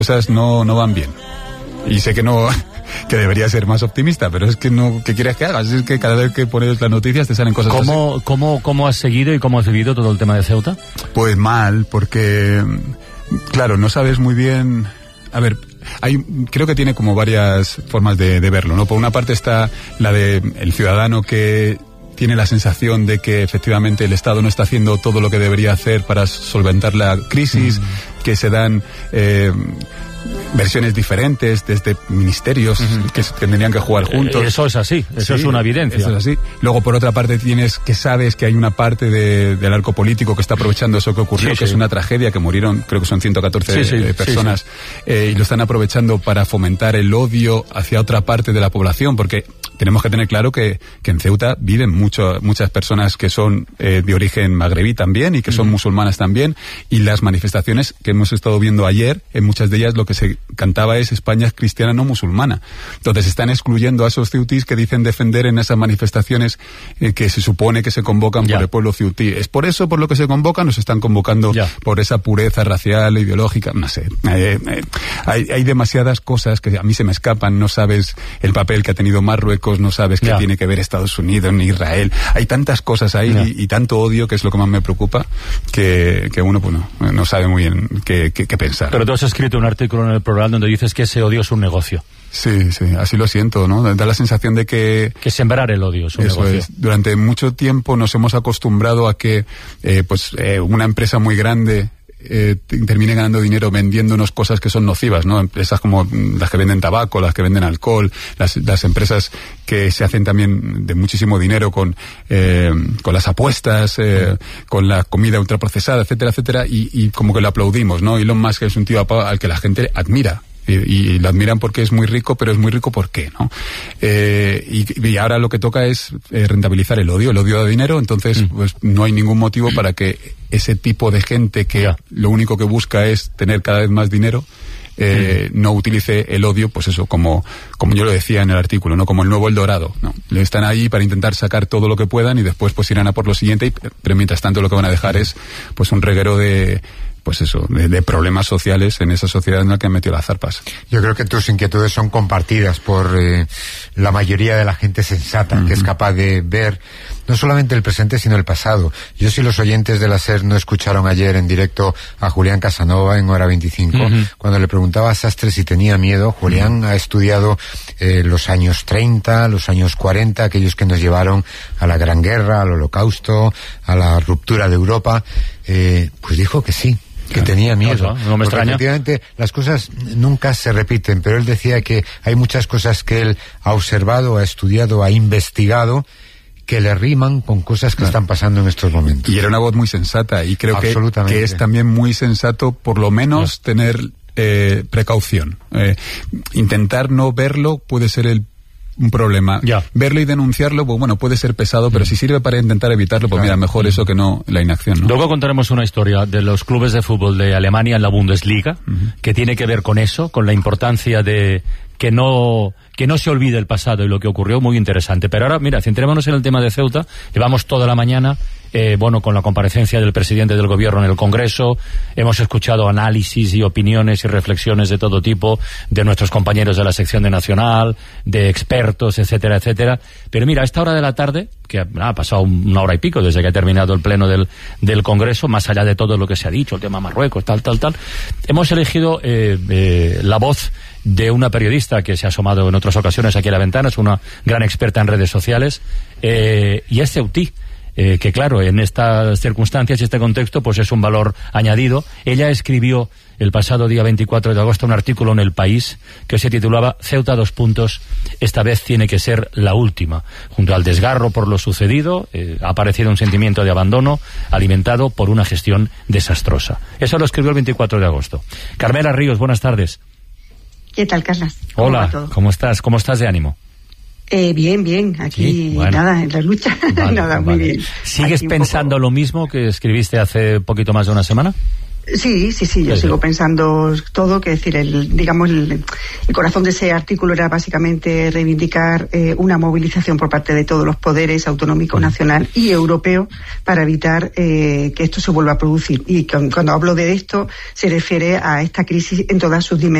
cosas no van bien. Y sé que no... que debería ser más optimista, pero es que no, ¿qué quieres que hagas? Es que cada vez que pones las noticias te salen cosas así. ¿Cómo has seguido y cómo has vivido todo el tema de Ceuta? Pues mal, porque, claro, no sabes muy bien... A ver, creo que tiene como varias formas de verlo, ¿no? Por una parte está la de el ciudadano que tiene la sensación de que efectivamente el Estado no está haciendo todo lo que debería hacer para solventar la crisis, que se dan... versiones diferentes desde ministerios que tendrían que jugar juntos. Eso es así, eso es una evidencia. Eso es así. Luego, por otra parte, sabes que hay una parte del arco político que está aprovechando eso que ocurrió, que es una tragedia, que murieron, creo que son 114 personas, y lo están aprovechando para fomentar el odio hacia otra parte de la población, porque tenemos que tener claro que en Ceuta viven muchas personas que son de origen magrebí también y que son musulmanas también, y las manifestaciones que hemos estado viendo ayer, en muchas de ellas lo que se cantaba es España es cristiana, no musulmana. Entonces están excluyendo a esos ceutís que dicen defender en esas manifestaciones que se supone que se convocan por el pueblo ceutí. ¿Es por eso por lo que se convocan o se están convocando por esa pureza racial e ideológica? No sé. Hay demasiadas cosas que a mí se me escapan. No sabes el papel que ha tenido Marruecos, no sabes qué tiene que ver Estados Unidos ni Israel. Hay tantas cosas ahí y tanto odio, que es lo que más me preocupa, que uno pues no sabe muy bien qué pensar. Pero tú has escrito un artículo en el programa donde dices que ese odio es un negocio. Sí, así lo siento, ¿no? Da la sensación de que sembrar el odio es un negocio. Durante mucho tiempo nos hemos acostumbrado a que una empresa muy grande termine ganando dinero vendiéndonos cosas que son nocivas, ¿no? Empresas como las que venden tabaco, las que venden alcohol, las empresas que se hacen también de muchísimo dinero con las apuestas, con la comida ultraprocesada, etcétera, etcétera, y como que lo aplaudimos, ¿no? Elon Musk es un tío al que la gente admira. Y lo admiran porque es muy rico, pero es muy rico ¿por qué? ¿No? Y ahora lo que toca es rentabilizar el odio da dinero, entonces pues no hay ningún motivo para que ese tipo de gente que lo único que busca es tener cada vez más dinero no utilice el odio, pues eso, como yo lo decía en el artículo, ¿no? Como el nuevo Eldorado, ¿no? Están ahí para intentar sacar todo lo que puedan y después pues irán a por lo siguiente, pero mientras tanto lo que van a dejar es pues un reguero de problemas sociales en esa sociedad en la que han metido las zarpas. Yo creo que tus inquietudes son compartidas por la mayoría de la gente sensata, que es capaz de ver no solamente el presente sino el pasado. Yo, si los oyentes de la SER no escucharon ayer en directo a Julián Casanova en Hora 25, cuando le preguntaba a Sastre si tenía miedo, Julián ha estudiado los años 30, los años 40, aquellos que nos llevaron a la Gran Guerra, al Holocausto, a la ruptura de Europa, pues dijo que sí, que tenía miedo. No me extraña. Efectivamente, las cosas nunca se repiten, pero él decía que hay muchas cosas que él ha observado, ha estudiado, ha investigado, que le riman con cosas que están pasando en estos momentos. Y era una voz muy sensata, y creo que es también muy sensato, por lo menos, tener precaución. Intentar no verlo puede ser un problema. Verlo y denunciarlo, pues bueno, puede ser pesado, pero si sirve para intentar evitarlo, pues mira, mejor eso que no la inacción, ¿no? Luego contaremos una historia de los clubes de fútbol de Alemania en la Bundesliga, que tiene que ver con eso, con la importancia de que no se olvide el pasado y lo que ocurrió, muy interesante. Pero ahora, mira, centrémonos en el tema de Ceuta. Llevamos toda la mañana con la comparecencia del presidente del gobierno en el Congreso. Hemos escuchado análisis y opiniones y reflexiones de todo tipo de nuestros compañeros de la sección de Nacional, de expertos, etcétera, etcétera. Pero mira, a esta hora de la tarde, que ha pasado una hora y pico desde que ha terminado el pleno del Congreso, más allá de todo lo que se ha dicho, el tema Marruecos, tal, hemos elegido la voz de una periodista que se ha asomado en otras ocasiones aquí a la ventana, es una gran experta en redes sociales, y es ceutí. Que claro, en estas circunstancias y este contexto pues es un valor añadido. Ella escribió el pasado día 24 de agosto un artículo en El País que se titulaba Ceuta : esta vez tiene que ser la última. Junto al desgarro por lo sucedido ha aparecido un sentimiento de abandono alimentado por una gestión desastrosa. Eso lo escribió el 24 de agosto. Carmela Ríos, buenas tardes. ¿Qué tal, Carlas? Hola, ¿cómo estás? ¿Cómo estás de ánimo? Bien, aquí ¿sí? Bueno. Nada, en la lucha, muy bien. ¿Sigues aquí pensando lo mismo que escribiste hace poquito más de una semana? Sí, yo sigo pensando todo, que decir, el corazón de ese artículo era básicamente reivindicar una movilización por parte de todos los poderes autonómico, nacional y europeo para evitar que esto se vuelva a producir. Y cuando hablo de esto se refiere a esta crisis en todas sus dimensiones.